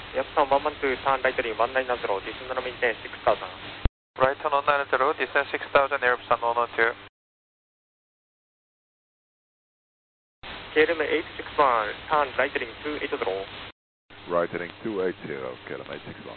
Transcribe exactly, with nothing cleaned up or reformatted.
Japan one one two, turn right heading one nine zero, descend on maintain six thousand. Right on one nine zero, descend six thousand, Air Busan one one two. K L M eight six one, turn right heading two eight zero. Right heading two eight zero, K L M eight six one.